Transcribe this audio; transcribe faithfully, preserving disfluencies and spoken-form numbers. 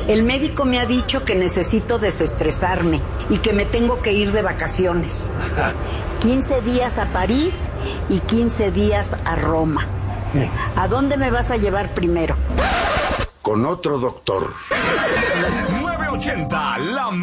El médico me ha dicho que necesito desestresarme y que me tengo que ir de vacaciones. quince días a París y quince días a Roma. ¿A dónde me vas a llevar primero? Con otro doctor. nueve ochenta, la